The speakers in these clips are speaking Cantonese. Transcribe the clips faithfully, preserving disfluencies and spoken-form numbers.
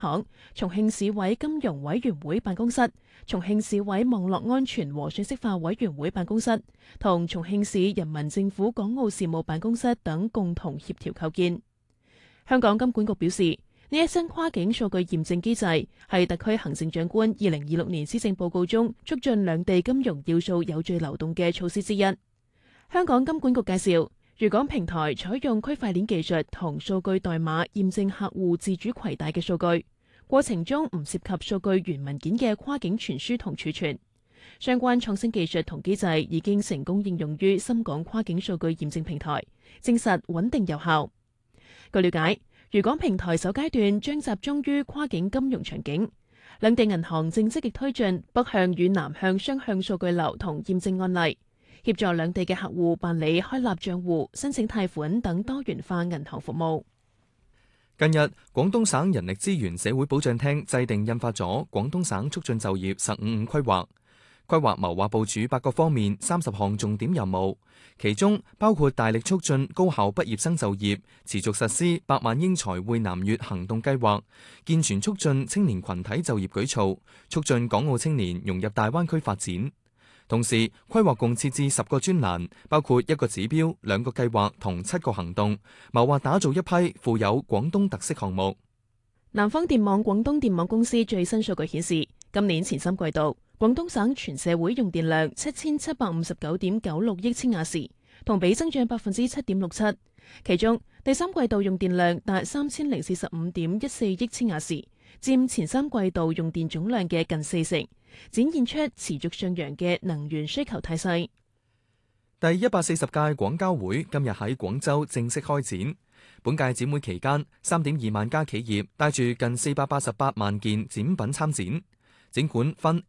行、重慶市委金融委員會辦公室、重慶市委網絡安全和信息化委員會辦公室同重慶市人民政府港澳事務辦公室等共同協調構建。香港金管局表示，呢一新跨境數據驗證機制係特區行政長官二零二六年施政報告中促進兩地金融要素有序流動嘅措施之一。香港金管局介紹，粵港平台採用區塊鏈技術同數據代碼驗證客戶自主攜帶嘅數據，過程中唔涉及數據原文件嘅跨境傳輸同儲存。相關創新技術同機制已經成功應用於深港跨境數據驗證平台，證實穩定有效。據了解，粵港平台首階段將集中於跨境金融場景，兩地銀行正積極推進北向與南向雙向數據流同驗證案例，協助兩地嘅客戶辦理開立賬戶、申請貸款等多元化銀行服務。 近日，廣東省人力資源社會保障廳制定印發咗《廣東省促進就業“十五五”規劃》，規劃謀劃部署八個方面三十項重點任務，其中包括大力促進高校畢業生就業，持續實施百萬英才匯南粵行動計劃，健全促進青年群體就業舉措，促進港澳青年融入大灣區發展。同時，規劃共設置十個專欄，包括一個指標、兩個計劃同七個行動，謀劃打造一批富有廣東特色項目。 南方電網廣東電網公司最新數據顯示，今年前三季度，廣東省全社會用電量七千七百五十九點九六億千瓦時，同比增長百分之七點六七。其中第三季度用電量達三千零四十五點一四億千瓦時，佔前三季度用電總量嘅近四成，展現出持續上揚嘅能源需求態勢。 第一百四十屆廣交會今日喺廣州正式開展。本屆展會期間，三點二萬家企業帶住近四百八十八萬件展品參展。展館分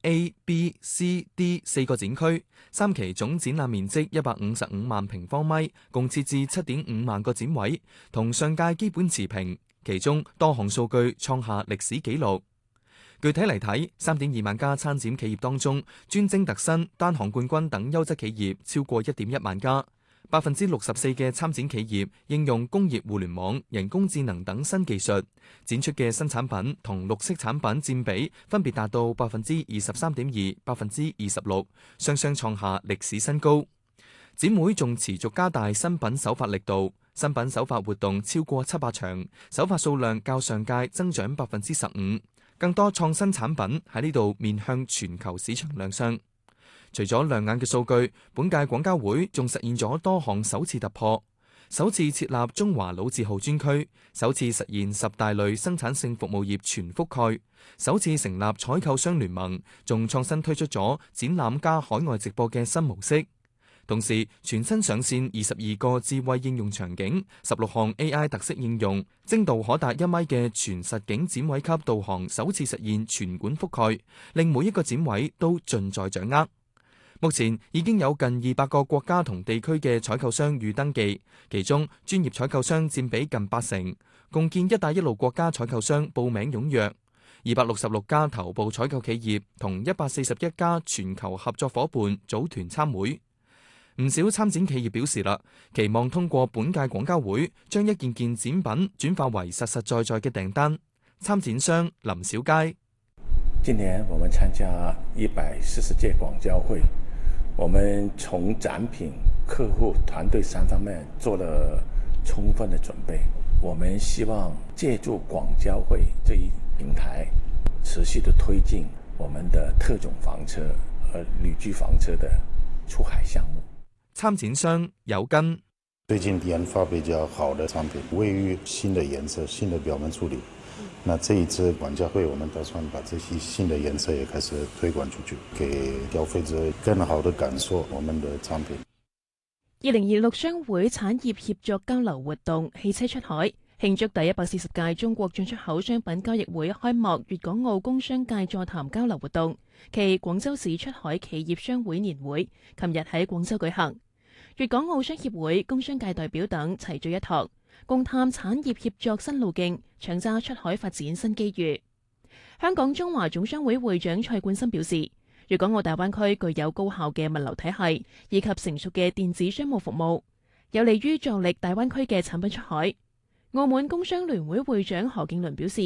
A、B、C、D 四個展區，三期總展覽面積一百五十五萬平方米，共設置七點五萬個展位，同上屆基本持平。其中多項數據創下歷史紀錄。具體嚟睇，三點二萬家參展企業當中，專精特新、單項冠軍等優質企業超過一點一萬家。百分之六十四嘅參展企業應用工業互聯網、人工智能等新技術，展出嘅新產品同綠色產品佔比分別達到百分之二十三點二、百分之二十六，雙雙創下歷史新高。展會仲持續加大新品首發力度，新品首發活動超過七百場，首發數量較上屆增長百分之十五，更多創新產品喺呢度面向全球市場亮相。除咗亮眼嘅數據，本屆廣交會仲實現咗多項首次突破：首次設立中華老字號專區，首次實現十大類生產性服務業全覆蓋，首次成立採購商聯盟，仲創新推出咗展覽加海外直播嘅新模式。同時，全新上線二十二個智慧應用場景，十六項 A I 特色應用，精度可達一米嘅全實景展位級導航首次實現全館覆蓋，令每一個展位都盡在掌握。目前已經有近二百個國家同地區嘅採購商預登記，其中專業採購商佔比近八成，共建一帶一路國家採購商報名踴躍，二百六十六家頭部採購企業同一百四十一家全球合作夥伴組團參會。唔少參展企業表示啦，期望通過本屆廣交會將一件件展品轉化為實實在在嘅訂單。參展商林小佳： 今年我們參加一百四十屆廣交會，我們從展品、客戶、團隊三方面做了充分的準備。我們希望借助廣交會這一平台，持續的推進我們的特種房車和旅居房車的出海項目。 參展商有根， 最近研發比較好的產品，衛浴新的顏色、新的表面處理。那這一次廣交會，我們打算把這些新的顏色也開始推廣出去，給消費者更好的感受我們的產品。 二零二六商會產業協作交流活動汽車出海，慶祝第一百四十屆中國進出口商品交易會開幕，粵港澳工商界座談交流活動暨廣州市出海企業商會年會，琴日喺廣州舉行。粵港澳商協會、工商界代表等齊聚一堂，共探產業協作新路徑，搶揸出海發展新機遇。香港中華總商會會長蔡冠森表示，粵港澳大灣區具有高效嘅物流體系以及成熟嘅電子商務服務，有利於助力大灣區嘅產品出海。澳門工商聯會會長何敬倫表示，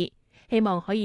希望可以